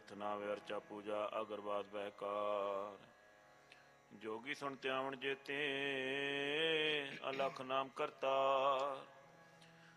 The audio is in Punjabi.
ਤਿਥ ਨਾ ਵਿਅਰਚਾ ਪੂਜਾ ਅਗਰਬਾਦ ਬਹਿਕਾਰ। जोगी सुन त्यावन जेते अलख नाम करता